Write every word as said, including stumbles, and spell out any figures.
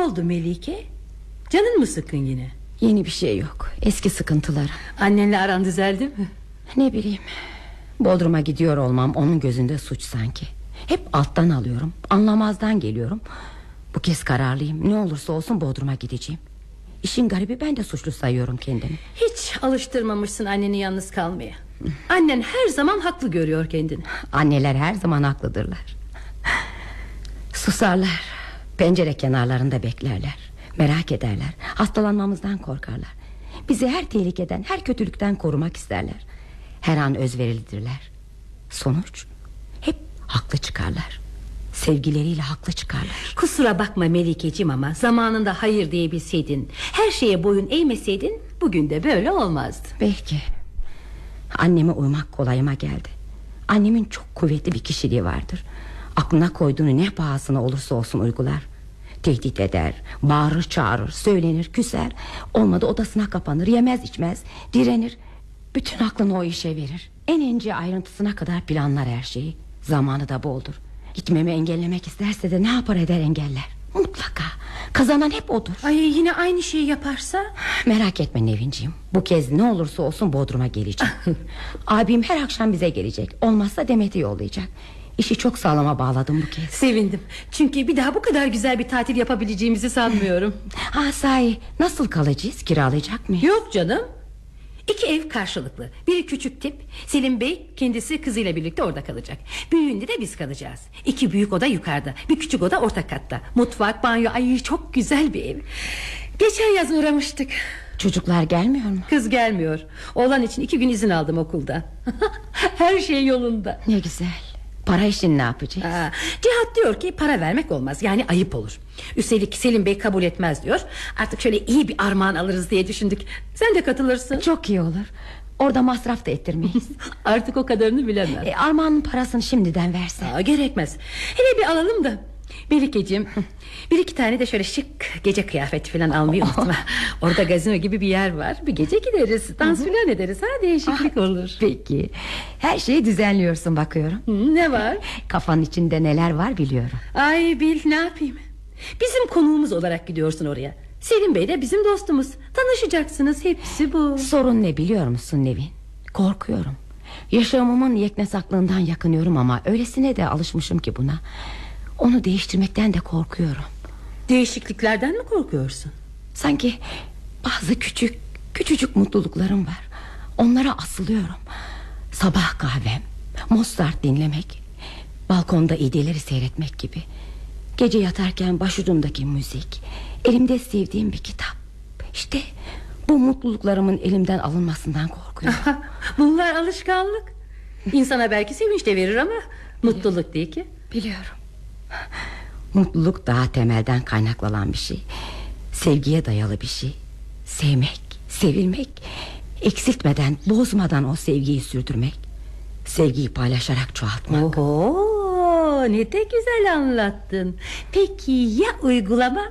oldu Melike? Canın mı sıkkın yine? Yeni bir şey yok, eski sıkıntılar. Annenle aran düzeldi mi? Ne bileyim, Bodrum'a gidiyor olmam onun gözünde suç sanki. Hep alttan alıyorum, anlamazdan geliyorum. Bu kez kararlıyım, ne olursa olsun Bodrum'a gideceğim. İşin garibi, ben de suçlu sayıyorum kendimi. Hiç alıştırmamışsın anneni yalnız kalmaya. Annen her zaman haklı görüyor kendini. Anneler her zaman haklıdırlar. Susarlar, pencere kenarlarında beklerler, merak ederler, hastalanmamızdan korkarlar. Bizi her tehlikeden, her kötülükten korumak isterler. Her an özverilidirler. Sonuç, hep haklı çıkarlar. Sevgileriyle haklı çıkarlar. Kusura bakma Melikeciğim ama zamanında hayır diyebilseydin, her şeye boyun eğmeseydin, bugün de böyle olmazdı. Belki. Anneme uymak kolayıma geldi. Annemin çok kuvvetli bir kişiliği vardır. Aklına koyduğunu ne pahasına olursa olsun uygular. Tehdit eder, bağırır çağırır, söylenir, küser. Olmadı odasına kapanır, yemez içmez, direnir. Bütün aklını o işe verir. En ince ayrıntısına kadar planlar her şeyi. Zamanı da boldur. Gitmemi engellemek isterse de ne yapar eder engeller. Mutlaka kazanan hep odur. Ay, yine aynı şeyi yaparsa? Merak etme Nevinciğim, bu kez ne olursa olsun Bodrum'a geleceğim. Abim her akşam bize gelecek. Olmazsa Demet'i yollayacak. İşi çok sağlama bağladım bu kez. Sevindim, çünkü bir daha bu kadar güzel bir tatil yapabileceğimizi sanmıyorum. Ha sahi, nasıl kalacağız, kiralayacak mıyız? Yok canım, İki ev karşılıklı. Biri küçük tip, Selim Bey kendisi kızıyla birlikte orada kalacak. Büyüğünde de biz kalacağız. İki büyük oda yukarıda, bir küçük oda orta katta. Mutfak, banyo, ay çok güzel bir ev. Geçen yaz uğramıştık. Çocuklar gelmiyor mu? Kız gelmiyor. Oğlan için iki gün izin aldım okulda. Her şey yolunda. Ne güzel. Para işini ne yapacağız? Aa, Cihat diyor ki para vermek olmaz, yani ayıp olur. Üstelik Selim Bey kabul etmez diyor. Artık şöyle iyi bir armağan alırız diye düşündük. Sen de katılırsın. Çok iyi olur. Orada masraf da ettirmeyiz. Artık o kadarını bilemem. e, Armağanın parasını şimdiden verse. Aa, gerekmez. Hele bir alalım da. Melikeciğim, bir iki tane de şöyle şık gece kıyafeti falan almayı unutma. Orada gazino gibi bir yer var. Bir gece gideriz, dans falan ederiz, ha, değişiklik olur. Peki. Her şeyi düzenliyorsun bakıyorum. Hı, ne var? Kafanın içinde neler var biliyorum. Ay bil, ne yapayım. Bizim konuğumuz olarak gidiyorsun oraya. Selim Bey de bizim dostumuz. Tanışacaksınız, hepsi bu. Sorun ne biliyor musun Nevin? Korkuyorum. Yaşamımın yeknesaklığından yakınıyorum ama öylesine de alışmışım ki buna. Onu değiştirmekten de korkuyorum. Değişikliklerden mi korkuyorsun? Sanki bazı küçük küçücük mutluluklarım var. Onlara asılıyorum. Sabah kahvem, Mozart dinlemek, balkonda iğdeleri seyretmek gibi. Gece yatarken başucumdaki müzik, elimde sevdiğim bir kitap. İşte bu mutluluklarımın elimden alınmasından korkuyorum. Bunlar alışkanlık. İnsana belki sevinç de verir ama mutluluk değil ki. Biliyorum. Mutluluk daha temelden kaynaklanan bir şey. Sevgiye dayalı bir şey. Sevmek, sevilmek, eksiltmeden, bozmadan o sevgiyi sürdürmek. Sevgiyi paylaşarak çoğaltmak. Oho, ne de güzel anlattın. Peki ya uygulama?